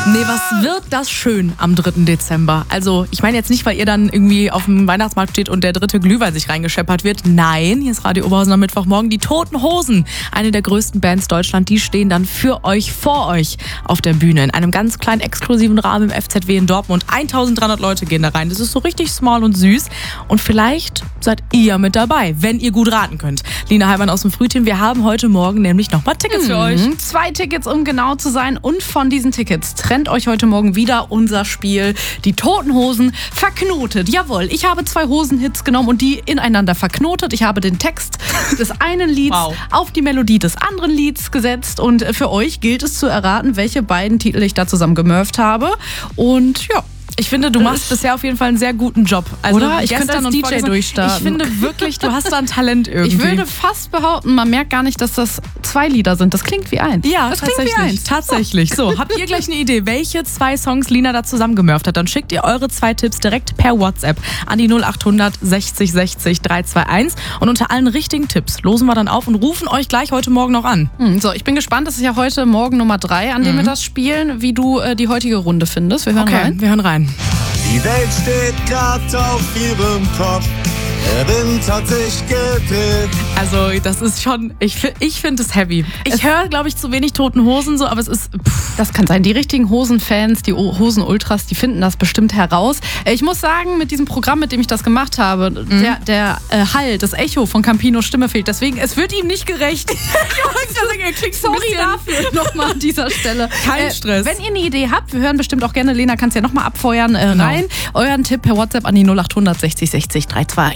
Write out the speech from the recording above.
Nee, was wird das schön am 3. Dezember? Also, ich meine jetzt nicht, weil ihr dann irgendwie auf dem Weihnachtsmarkt steht und der 3. Glühwein sich reingescheppert wird. Nein, hier ist Radio Oberhausen am Mittwochmorgen. Die Toten Hosen, eine der größten Bands Deutschland, die stehen dann für euch, vor euch auf der Bühne. In einem ganz kleinen, exklusiven Rahmen im FZW in Dortmund. 1300 Leute gehen da rein. Das ist so richtig small und süß. Und vielleicht seid ihr mit dabei, wenn ihr gut raten könnt. Lina Heimann aus dem Frühteam, wir haben heute Morgen nämlich nochmal Tickets für euch. 2 Tickets, um genau zu sein. Und von diesen Tickets trennt euch heute Morgen wieder unser Spiel. Die Toten Hosen verknotet. Jawohl, ich habe 2 Hosenhits genommen und die ineinander verknotet. Ich habe den Text des einen Lieds auf die Melodie des anderen Lieds gesetzt. Und für euch gilt es zu erraten, welche beiden Titel ich da zusammen gemurft habe. Und ja. Ich finde, du machst bisher auf jeden Fall einen sehr guten Job. Also oder? Ich könnte als DJ durchstarten. Ich finde wirklich, du hast da ein Talent irgendwie. Ich würde fast behaupten, man merkt gar nicht, dass das 2 Lieder sind. Das klingt wie eins. Ja, das tatsächlich. Klingt wie eins. Tatsächlich. So, habt ihr gleich eine Idee, welche 2 Songs Lina da zusammengemurft hat? Dann schickt ihr eure 2 Tipps direkt per WhatsApp an die 0800 60 60 321. Und unter allen richtigen Tipps losen wir dann auf und rufen euch gleich heute Morgen noch an. So, ich bin gespannt. Das ist ja heute Morgen Nummer 3, an dem wir das spielen, wie du die heutige Runde findest. Wir hören rein. Wir hören rein. Die Welt steht grad auf ihrem Kopf. Der Wind hat sich gedreht. Also das ist schon, ich finde es heavy. Ich höre, glaube ich, zu wenig Toten Hosen, so, aber es ist... Das kann sein. Die richtigen Hosenfans, die Hosen-Ultras, die finden das bestimmt heraus. Ich muss sagen, mit diesem Programm, mit dem ich das gemacht habe, der Hall, das Echo von Campinos Stimme fehlt. Deswegen, es wird ihm nicht gerecht. Sorry dafür nochmal an dieser Stelle. Kein Stress. Wenn ihr eine Idee habt, wir hören bestimmt auch gerne, Lena kann es ja nochmal abfeuern, rein. Euren Tipp per WhatsApp an die 0800 60 60 321.